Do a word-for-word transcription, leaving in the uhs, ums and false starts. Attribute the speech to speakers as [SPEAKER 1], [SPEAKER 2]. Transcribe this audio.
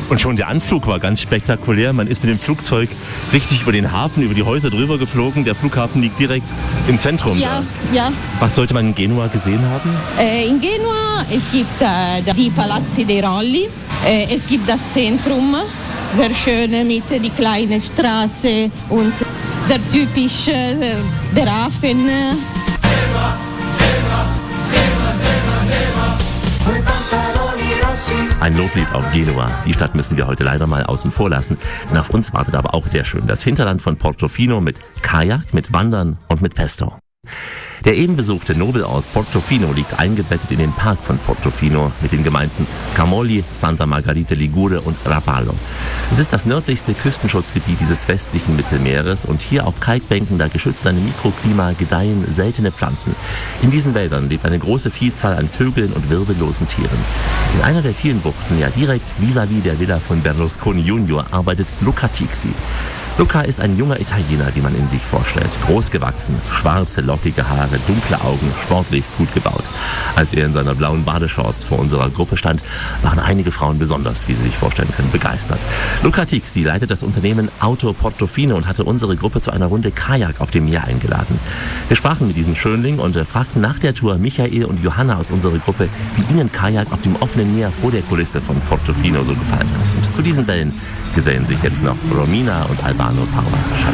[SPEAKER 1] Und schon der Anflug war ganz spektakulär. Man ist mit dem Flugzeug richtig über den Hafen, über die Häuser drüber geflogen. Der Flughafen liegt direkt im Zentrum.
[SPEAKER 2] Ja,
[SPEAKER 1] da.
[SPEAKER 2] ja.
[SPEAKER 1] Was sollte man in Genua gesehen haben?
[SPEAKER 2] Äh, in Genua es gibt äh, die Palazzi dei Rolli. Äh, es gibt das Zentrum, sehr schön mit die kleine Straße und sehr typisch äh, der Hafen.
[SPEAKER 1] Ein Loblied auf Genua. Die Stadt müssen wir heute leider mal außen vor lassen. Denn auf uns wartet aber auch sehr schön das Hinterland von Portofino mit Kajak, mit Wandern und mit Pesto. Der eben besuchte Nobelort Portofino liegt eingebettet in den Park von Portofino mit den Gemeinden Camogli, Santa Margherita Ligure und Rapallo. Es ist das nördlichste Küstenschutzgebiet dieses westlichen Mittelmeeres und hier auf Kalkbänken, da geschützt an einem Mikroklima, gedeihen seltene Pflanzen. In diesen Wäldern lebt eine große Vielzahl an Vögeln und wirbellosen Tieren. In einer der vielen Buchten, ja direkt vis-à-vis der Villa von Berlusconi Junior, arbeitet Luca Tixi. Luca ist ein junger Italiener, wie man ihn sich vorstellt. Groß gewachsen, schwarze, lockige Haare, dunkle Augen, sportlich, gut gebaut. Als er in seiner blauen Badeshorts vor unserer Gruppe stand, waren einige Frauen besonders, wie Sie sich vorstellen können, begeistert. Luca Tixi leitet das Unternehmen Auto Portofino und hatte unsere Gruppe zu einer Runde Kajak auf dem Meer eingeladen. Wir sprachen mit diesem Schönling und fragten nach der Tour Michael und Johanna aus unserer Gruppe, wie ihnen Kajak auf dem offenen Meer vor der Kulisse von Portofino so gefallen hat. Und zu diesen Wellen gesellen sich jetzt noch Romina und Albano Parma.